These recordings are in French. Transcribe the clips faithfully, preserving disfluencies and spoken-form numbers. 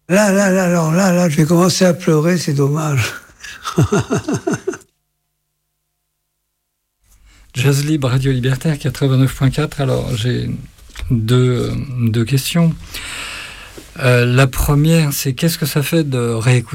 Là, là, là, alors là, là, j'ai commencé à pleurer, c'est dommage. Jazz Libre, Radio Libertaire, quatre-vingt-neuf point quatre. Alors, j'ai deux, deux questions. Euh, la première, c'est qu'est-ce que ça fait de réécouter ?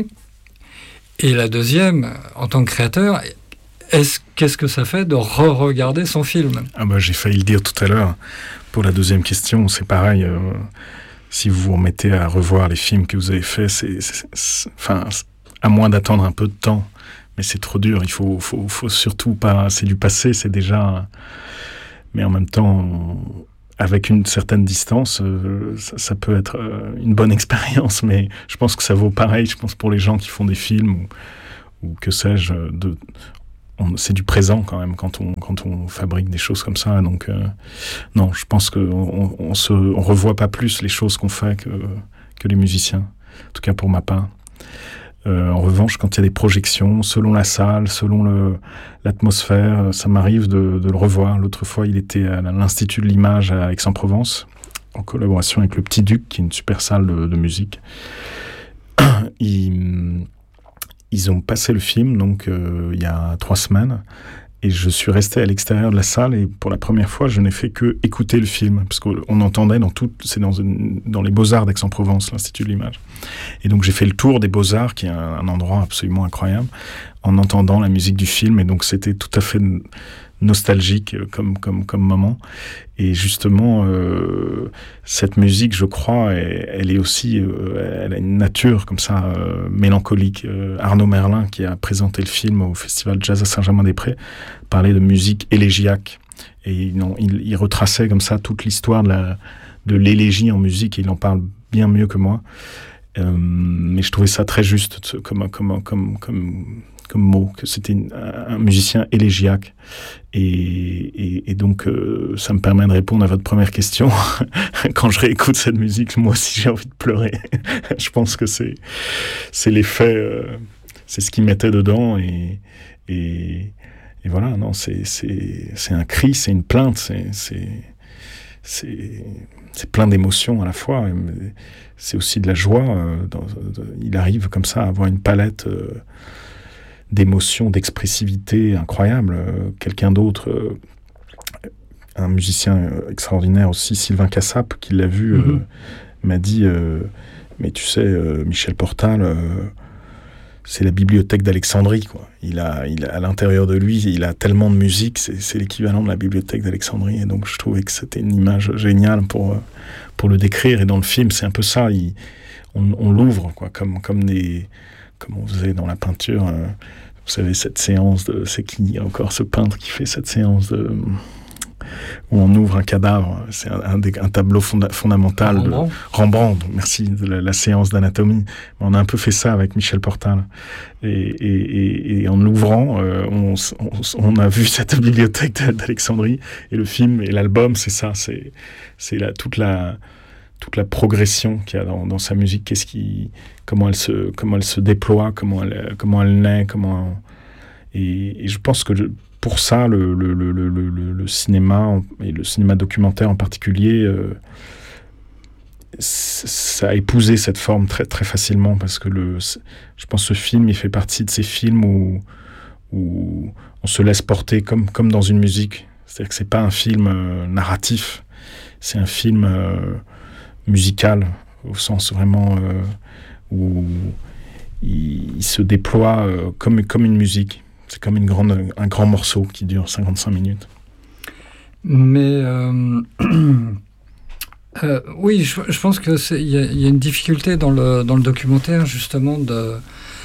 Et la deuxième, en tant que créateur, est-ce, qu'est-ce que ça fait de re-regarder son film ? Ah bah, j'ai failli le dire tout à l'heure. Pour la deuxième question, c'est pareil. Euh, si vous vous remettez à revoir les films que vous avez faits, c'est, c'est, c'est, enfin, à moins d'attendre un peu de temps, mais c'est trop dur. Il faut, faut, faut surtout pas. C'est du passé, c'est déjà. Mais en même temps, avec une certaine distance, euh, ça, ça peut être euh, une bonne expérience. Mais je pense que ça vaut pareil. Je pense pour les gens qui font des films ou, ou que sais-je, de, on, c'est du présent quand même quand on quand on fabrique des choses comme ça. Donc euh, non, je pense que on, on se on revoit pas plus les choses qu'on fait que que les musiciens. En tout cas pour ma part. Euh, en revanche, quand il y a des projections, selon la salle, selon le, l'atmosphère, ça m'arrive de, de le revoir. L'autre fois, il était à l'Institut de l'Image à Aix-en-Provence, en collaboration avec le Petit Duc, qui est une super salle de, de musique. Ils, ils ont passé le film, donc euh, il y a trois semaines, et je suis resté à l'extérieur de la salle, et pour la première fois, je n'ai fait que écouter le film, parce qu'on entendait dans tout, c'est dans, une, dans les Beaux-Arts d'Aix-en-Provence, l'Institut de l'Image. Et donc j'ai fait le tour des Beaux-Arts, qui est un, un endroit absolument incroyable, en entendant la musique du film, et donc c'était tout à fait nostalgique comme, comme, comme moment. Et justement, euh, cette musique, je crois, elle, elle est aussi, euh, elle a une nature comme ça, euh, mélancolique. Euh, Arnaud Merlin, qui a présenté le film au Festival Jazz à Saint-Germain-des-Prés, parlait de musique élégiaque. Et non, il, il retraçait comme ça toute l'histoire de, la, de l'élégie en musique, et il en parle bien mieux que moi. Euh, mais je trouvais ça très juste comme, comme, comme, comme, comme mot, que c'était une, un musicien élégiaque. Et, et, et donc, euh, ça me permet de répondre à votre première question. Quand je réécoute cette musique, moi aussi j'ai envie de pleurer. Je pense que c'est, c'est l'effet, euh, c'est ce qu'il mettait dedans. Et, et, et voilà, non, c'est, c'est, c'est un cri, c'est une plainte, c'est, c'est, c'est, c'est plein d'émotions à la fois. C'est aussi de la joie. Euh, dans, de, il arrive comme ça à avoir une palette euh, d'émotions, d'expressivité incroyable. Euh, quelqu'un d'autre, euh, un musicien extraordinaire aussi, Sylvain Cassap, qui l'a vu, mm-hmm. euh, m'a dit euh, mais tu sais, euh, Michel Portal, euh, c'est la bibliothèque d'Alexandrie, quoi. Il a, il a, à l'intérieur de lui, il a tellement de musique, c'est, c'est l'équivalent de la bibliothèque d'Alexandrie. Et donc je trouvais que c'était une image géniale pour, pour le décrire. Et dans le film, c'est un peu ça. Il, on, on l'ouvre, quoi, comme, comme, des, comme on faisait dans la peinture. Euh, vous savez, cette séance de... C'est qui encore ce peintre qui fait cette séance de... où on ouvre un cadavre, c'est un, un, un tableau fonda, fondamental Rembrandt. de Rembrandt, merci, de la, la séance d'anatomie. On a un peu fait ça avec Michel Portal. Et, et, et, et en l'ouvrant, euh, on, on, on a vu cette bibliothèque d'Alexandrie, et le film et l'album, c'est ça, c'est, c'est la, toute, la, toute la progression qu'il y a dans, dans sa musique, qu'est-ce qui, comment, elle se, comment elle se déploie, comment elle, comment elle naît, comment... Et, et je pense que... Je, Pour ça, le, le, le, le, le, le cinéma, et le cinéma documentaire en particulier, euh, ça a épousé cette forme très, très facilement, parce que le, je pense que ce film, il fait partie de ces films où, où on se laisse porter comme, comme dans une musique. C'est-à-dire que c'est pas un film euh, narratif, c'est un film euh, musical, au sens vraiment euh, où il, il se déploie euh, comme, comme une musique. C'est comme une grande, un grand morceau qui dure cinquante-cinq minutes. Mais euh, euh, oui, je, je pense qu'il y, y a une difficulté dans le, dans le documentaire, justement, de,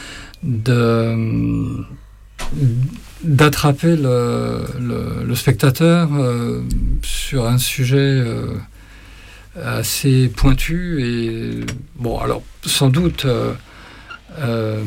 de, d'attraper le, le, le spectateur euh, sur un sujet euh, assez pointu. Et bon, alors, sans doute... Euh, euh,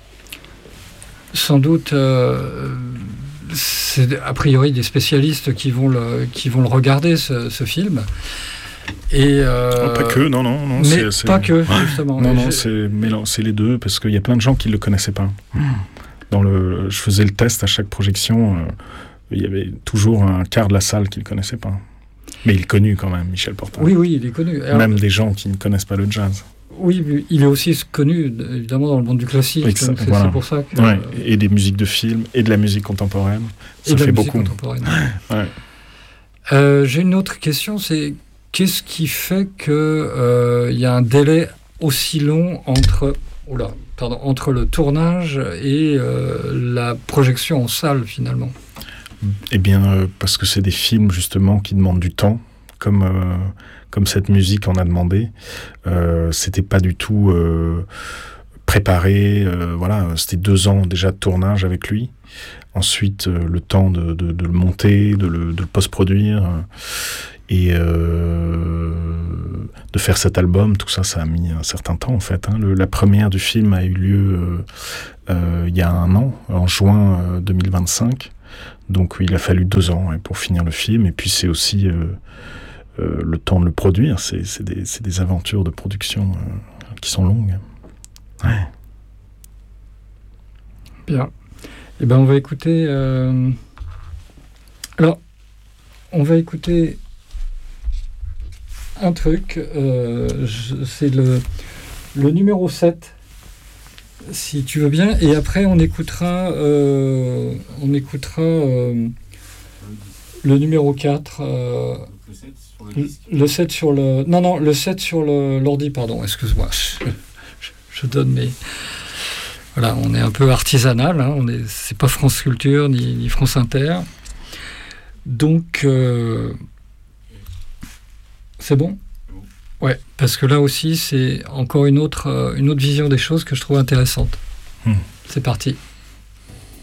Sans doute, euh, c'est a priori des spécialistes qui vont le, qui vont le regarder, ce, ce film. Et euh, pas que, non, non. non mais c'est, c'est... pas que, justement. Non, non, c'est, mais non, c'est les deux, parce qu'il y a plein de gens qui ne le connaissaient pas. Dans le, je faisais le test à chaque projection, euh, il y avait toujours un quart de la salle qui ne le connaissait pas. Mais il est connu quand même, Michel Portal. Oui, oui, il est connu. Alors, même des gens qui ne connaissent pas le jazz. Oui, il est aussi connu, évidemment, dans le monde du classique. Exa- donc c'est, voilà. c'est pour ça que... Ouais, et des musiques de films, et de la musique contemporaine. Ça fait beaucoup. Contemporaine. Ouais. Euh, j'ai une autre question, c'est qu'est-ce qui fait qu'il euh, y a un délai aussi long entre, oula, pardon, entre le tournage et euh, la projection en salle, finalement? Eh bien, euh, parce que c'est des films, justement, qui demandent du temps, comme... Euh, comme cette musique en a demandé. Euh, c'était pas du tout euh, préparé. Euh, voilà, c'était deux ans déjà de tournage avec lui. Ensuite, euh, le temps de, de, de le monter, de le, de le post-produire. Euh, et euh, de faire cet album, tout ça, ça a mis un certain temps, en fait. Hein. Le, la première du film a eu lieu euh, euh, il y a un an, en juin euh, deux mille vingt-cinq. Donc, il a fallu deux ans ouais, pour finir le film. Et puis, c'est aussi... Euh, Euh, le temps de le produire, c'est, c'est, des, c'est des aventures de production euh, qui sont longues. Ouais. Bien. Eh ben, on va écouter... Euh... Alors, on va écouter un truc. Euh, je, c'est le, le numéro sept, si tu veux bien. Et après, on écoutera... Euh, on écoutera euh, le numéro quatre... Euh, Le, le sept sur le... Non, non, le sept sur le, l'ordi, pardon, excuse-moi. Je, je, je donne mes... Voilà, on est un peu artisanal, hein, on est, c'est pas France Culture ni, ni France Inter. Donc, euh, c'est bon ? Ouais, parce que là aussi, c'est encore une autre, une autre vision des choses que je trouve intéressante. Mmh. C'est parti.